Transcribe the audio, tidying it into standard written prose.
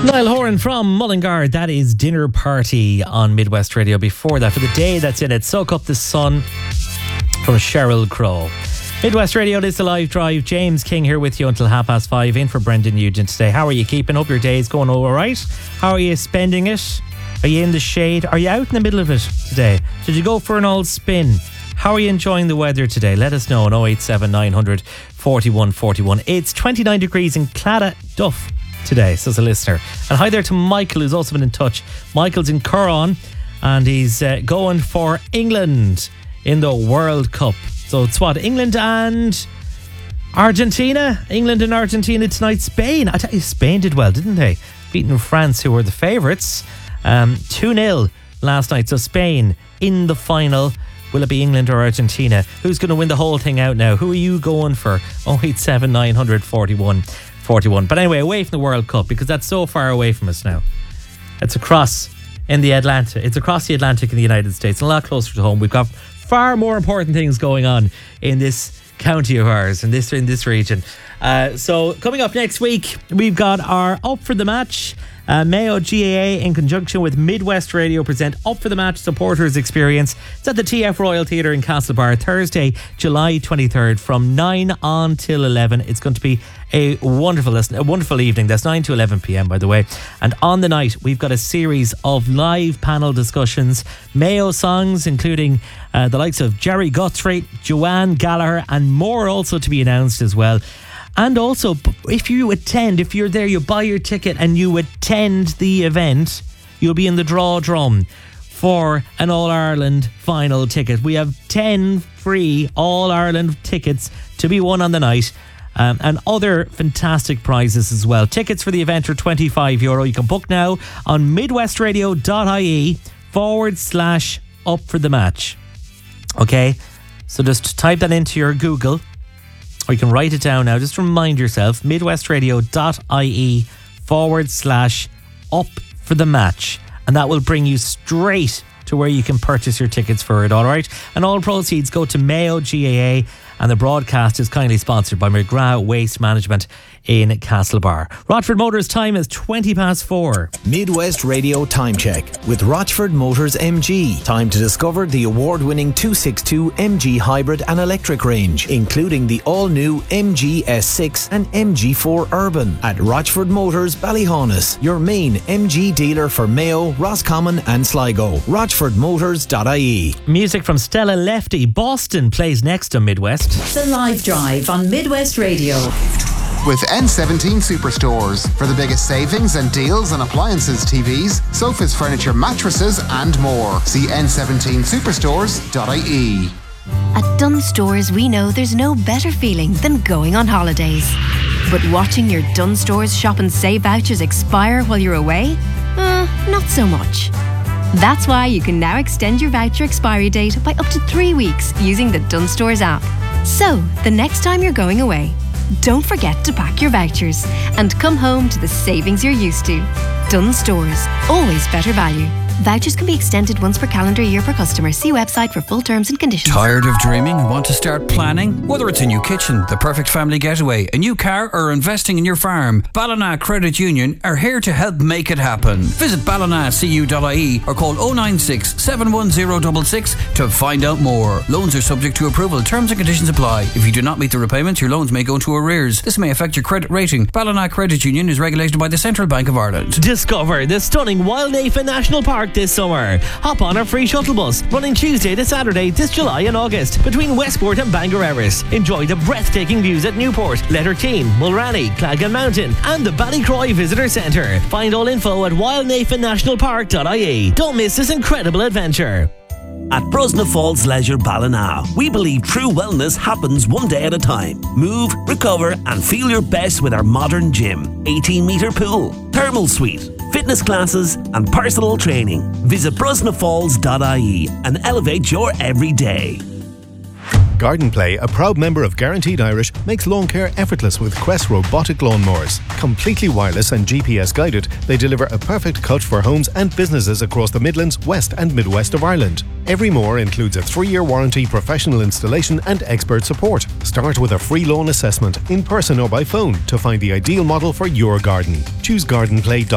Niall Horan from Mullingar. That is Dinner Party on Midwest Radio. Before that, for the day that's in it, Soak Up the Sun from Sheryl Crow. Midwest Radio, this is the live drive. James King here with you until 5:30. In for Brendan Nugent today. How are you keeping? Hope your day is going all right. How are you spending it? Are you in the shade? Are you out in the middle of it today? Did you go for an old spin? How are you enjoying the weather today? Let us know on 087 900 41 41. It's 29 degrees in Clonduff today, says a listener. And hi there to Michael, who's also been in touch. Michael's in Curran and he's going for England in the World Cup. So it's what, England and Argentina? England and Argentina tonight. Spain, I tell you, Spain did well, didn't they? Beating France, who were the favourites, 2-0 last night. So Spain in the final. Will it be England or Argentina? Who's going to win the whole thing out now? Who are you going for? 087 900 41 41. But anyway, away from the World Cup, because that's so far away from us now. It's across in the Atlantic. It's across the Atlantic in the United States, and a lot closer to home. We've got far more important things going on in this county of ours, in this region. So coming up next week, we've got our Up for the Match. Mayo GAA in conjunction with Midwest Radio present Up for the Match Supporters Experience. It's at the TF Royal Theatre in Castlebar, Thursday, July 23rd from 9 on till 11. It's going to be a wonderful evening. That's 9 to 11 p.m, by the way. And on the night, we've got a series of live panel discussions, Mayo songs, including the likes of Jerry Guthrie, Joanne Gallagher, and more also to be announced as well. And also, if you're there, you buy your ticket and you attend the event, you'll be in the drum for an All-Ireland final ticket. We have 10 free All-Ireland tickets to be won on the night. And other fantastic prizes as well. Tickets for the event are €25. You can book now on midwestradio.ie/up for the match. Okay, so just type that into your Google, or you can write it down now. Just remind yourself, midwestradio.ie/up for the match, and that will bring you straight to where you can purchase your tickets for it, all right? And all proceeds go to Mayo GAA, and the broadcast is kindly sponsored by McGrath Waste Management in Castlebar. Rochford Motors time is 4:20. Midwest Radio Time Check with Rochford Motors MG. Time to discover the award-winning 262 MG hybrid and electric range, including the all-new MG S6 and MG4 Urban at Rochford Motors Ballyhaunis, your main MG dealer for Mayo, Roscommon and Sligo. RochfordMotors.ie. Music from Stella Lefty. Boston plays next on Midwest. The Live Drive on Midwest Radio. With N17 Superstores for the biggest savings and deals on appliances, TVs, sofas, furniture, mattresses and more. See n17superstores.ie. At Dunnes Stores, we know there's no better feeling than going on holidays. But watching your Dunnes Stores shop and save vouchers expire while you're away? Not so much. That's why you can now extend your voucher expiry date by up to 3 weeks using the Dunnes Stores app. So, the next time you're going away, don't forget to pack your vouchers and come home to the savings you're used to. Dunnes Stores, always better value. Vouchers can be extended once per calendar year per customer. See website for full terms and conditions. Tired of dreaming and want to start planning? Whether it's a new kitchen, the perfect family getaway, a new car or investing in your farm, Ballina Credit Union are here to help make it happen. Visit ballinacu.ie or call 096 71066 to find out more. Loans are subject to approval. Terms and conditions apply. If you do not meet the repayments, your loans may go into arrears. This may affect your credit rating. Ballina Credit Union is regulated by the Central Bank of Ireland. Discover the stunning Wildnafa National Park this summer. Hop on our free shuttle bus running Tuesday to Saturday this July and August between Westport and Bangor Erris. Enjoy the breathtaking views at Newport, Letterteen, Mulranny, Clagan Mountain and the Ballycroy Visitor Centre. Find all info at wildnafonationalpark.ie. Don't miss this incredible adventure. At Brosna Falls Leisure Ballina, we believe true wellness happens one day at a time. Move, recover and feel your best with our modern gym, 18-metre pool, thermal suite, fitness classes and personal training. Visit brosnafalls.ie and elevate your everyday. Garden Play, a proud member of Guaranteed Irish, makes lawn care effortless with Quest robotic lawnmowers. Completely wireless and GPS guided, they deliver a perfect cut for homes and businesses across the Midlands, West and Midwest of Ireland. Every mower includes a 3-year warranty, professional installation and expert support. Start with a free lawn assessment, in person or by phone, to find the ideal model for your garden. Choose gardenplay.com.